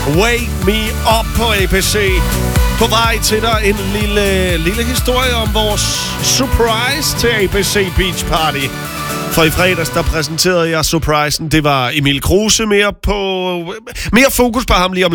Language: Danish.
Wake Me Up på ABC. På vej til dig en lille historie om vores surprise til ABC Beach Party. For i fredags, der præsenterede jeg surprisen. Det var Emil Kruse. Mere fokus på ham lige om